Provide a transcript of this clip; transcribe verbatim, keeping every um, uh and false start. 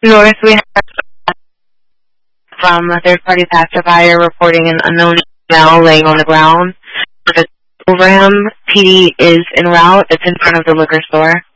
North, we have from a third-party pacifier reporting an unknown smell laying on the ground. Over him, P D is en route. It's in front of the liquor store.